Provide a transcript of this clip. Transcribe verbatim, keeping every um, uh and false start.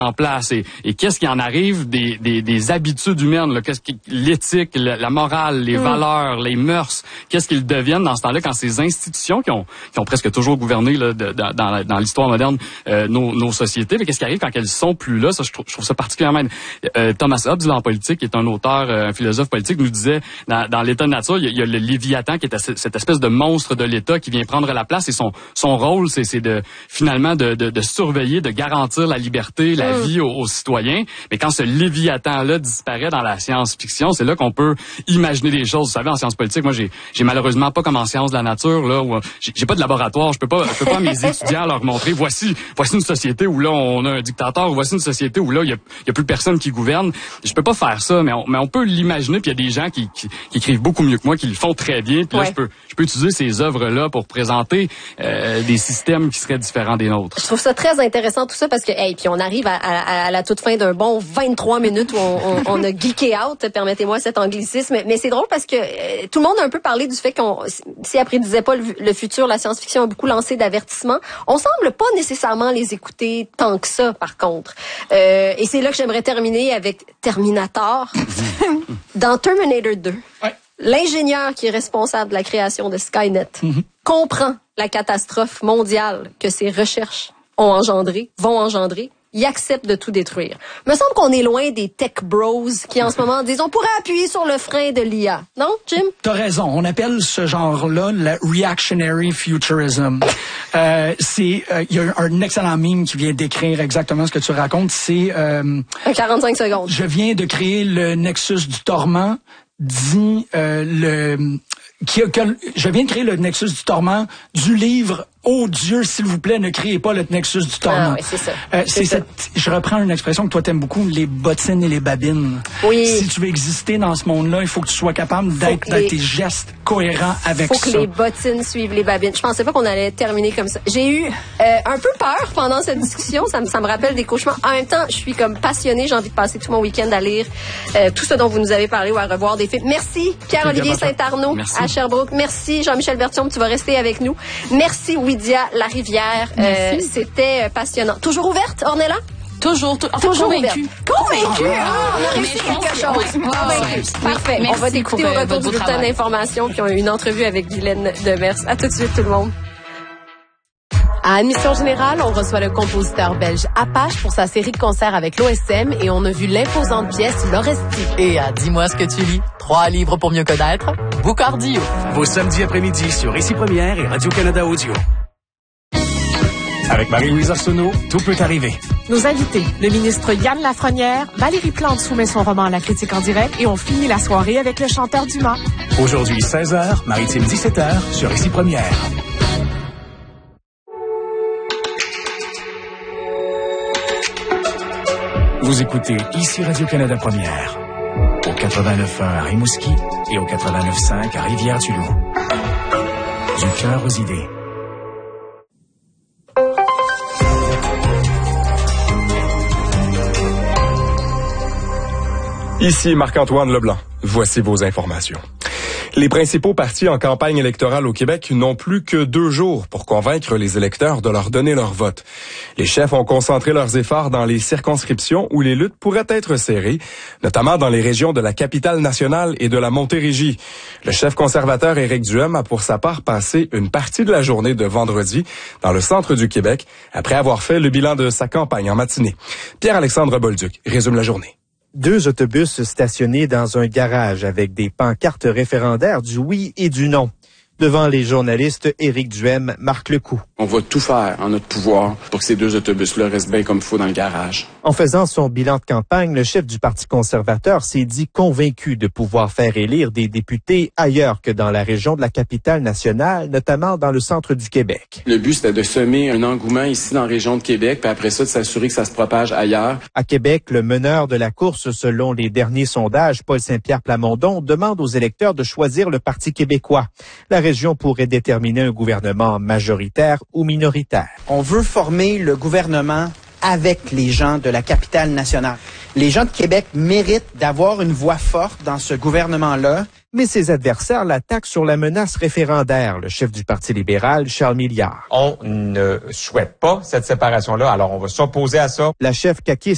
en place et, et qu'est-ce qui en arrive des, des, des habitudes humaines, là, qu'est-ce qui, l'éthique, la, la morale, les mmh. valeurs, les mœurs, qu'est-ce qu'ils deviennent dans ce temps-là quand ces institutions qui ont, qui ont presque toujours gouverné là, de, de, dans, dans l'histoire moderne euh, nos, nos sociétés, mais qu'est-ce qui arrive quand elles sont plus là? Ça, je trouve, je trouve ça particulièrement... Euh, Thomas Hobbes, là, en politique, qui est un auteur, euh, un philosophe politique, nous disait, dans, dans l'état de nature, il y, a, il y a le Léviathan qui est cette espèce de monstre de l'État qui vient prendre la place et son, son rôle, c'est, c'est de finalement de, de, de surveiller, de garantir la liberté, la vie aux, aux citoyens. Mais quand ce Léviathan-là disparaît dans la science-fiction, c'est là qu'on peut imaginer des choses. Vous savez, en sciences politiques, moi, j'ai, j'ai malheureusement pas comme en sciences de la nature, là, où j'ai, j'ai pas de laboratoire, je peux pas, je peux pas à mes étudiants leur montrer, voici, voici une société où là, on a un dictateur, ou voici une société où là, il y a, il y a plus personne qui gouverne. Je peux pas faire ça, mais on, mais on peut l'imaginer, puis il y a des gens qui, qui, qui écrivent beaucoup mieux que moi, qui le font très bien, puis là, ouais. je peux, je peux utiliser ces œuvres-là pour présenter euh, des systèmes qui seraient différents des nôtres. Je trouve ça très intéressant tout ça parce que, hey, puis on arrive à, à, à la toute fin d'un bon vingt-trois minutes où on, on, on a geeké out, permettez-moi cet anglicisme, mais c'est drôle parce que euh, tout le monde a un peu parlé du fait qu'on, si après disait pas le, le futur, la science-fiction a beaucoup lancé d'avertissements. On semble pas nécessairement les écouter tant que ça, par contre. Euh, et c'est là que j'aimerais terminer avec Terminator. Dans Terminator deux. Ouais. L'ingénieur qui est responsable de la création de Skynet mm-hmm. comprend la catastrophe mondiale que ses recherches ont engendré, vont engendrer. Il accepte de tout détruire. Me semble qu'on est loin des tech bros qui, en ce moment, disent on pourrait appuyer sur le frein de l'I A. Non, Jim? T'as raison. On appelle ce genre-là le reactionary futurism. euh, c'est, il euh, y a un excellent meme qui vient décrire exactement ce que tu racontes. C'est... Euh, quarante-cinq secondes. Je viens de créer le Nexus du Torment, dit euh, le... Qui, que, je viens de créer le Nexus du Torment du livre « Oh Dieu, s'il vous plaît, ne créez pas le Nexus du Torment ». Ah oui, c'est ça. Euh, c'est c'est cette, je reprends une expression que toi t'aimes beaucoup, les bottines et les babines. Oui. Si tu veux exister dans ce monde-là, il faut que tu sois capable d'être dans les... tes gestes cohérents avec faut ça. Faut que les bottines suivent les babines. Je pensais pas qu'on allait terminer comme ça. J'ai eu euh, un peu peur pendant cette discussion. Ça me, ça me rappelle des cauchemars. En même temps, je suis comme passionnée. J'ai envie de passer tout mon week-end à lire euh, tout ce dont vous nous avez parlé ou à revoir des films. Merci Pierre-Olivier Saint-Arnaud à Sherbrooke. Merci Jean-Michel Berthiaume, tu vas rester avec nous. Merci Ouidia Larivière. Euh, c'était passionnant. Toujours ouverte, Ornella? Toujours, to- enfin, toujours convaincu. Convaincu. Ah, on a réussi quelque chose. Oui. Convaincu. Parfait. Oui, on va t'écouter au retour du bulletin d'information puis on a eu une entrevue avec Guylaine Demers. À tout de suite tout le monde. À Admission Générale, on reçoit le compositeur belge Apache pour sa série de concerts avec l'O S M et on a vu l'imposante pièce L'Oresti. Et à Dis-moi ce que tu lis, trois livres pour mieux connaître, Boucardio. Vos samedis après-midi sur Ici Première et Radio-Canada Audio. Avec Marie-Louise Arsenault, tout peut arriver. Nos invités, le ministre Yann Lafrenière, Valérie Plante soumet son roman à la critique en direct et on finit la soirée avec le chanteur Dumas. Aujourd'hui, seize heures, Maritime dix-sept heures, sur Ici Première. Vous écoutez Ici Radio-Canada Première, au quatre-vingt-neuf point un à Rimouski et au quatre-vingt-neuf point cinq à Rivière-du-Loup. Du cœur aux idées. Ici Marc-Antoine Leblanc. Voici vos informations. Les principaux partis en campagne électorale au Québec n'ont plus que deux jours pour convaincre les électeurs de leur donner leur vote. Les chefs ont concentré leurs efforts dans les circonscriptions où les luttes pourraient être serrées, notamment dans les régions de la capitale nationale et de la Montérégie. Le chef conservateur Éric Duhem a pour sa part passé une partie de la journée de vendredi dans le centre du Québec après avoir fait le bilan de sa campagne en matinée. Pierre-Alexandre Bolduc résume la journée. Deux autobus stationnés dans un garage avec des pancartes référendaires du oui et du non. Devant les journalistes, Éric Duhem marque le coup. On va tout faire en notre pouvoir pour que ces deux autobus-là restent bien comme il faut dans le garage. En faisant son bilan de campagne, le chef du Parti conservateur s'est dit convaincu de pouvoir faire élire des députés ailleurs que dans la région de la capitale nationale, notamment dans le centre du Québec. Le but, c'était de semer un engouement ici dans la région de Québec, puis après ça, de s'assurer que ça se propage ailleurs. À Québec, le meneur de la course, selon les derniers sondages, Paul Saint-Pierre Plamondon, demande aux électeurs de choisir le Parti québécois. La région pourrait déterminer un gouvernement majoritaire ou minoritaire. On veut former le gouvernement avec les gens de la capitale nationale. Les gens de Québec méritent d'avoir une voix forte dans ce gouvernement-là. Mais ses adversaires l'attaquent sur la menace référendaire, le chef du Parti libéral, Charles Milliard. On ne souhaite pas cette séparation-là, alors on va s'opposer à ça. La chef caquiste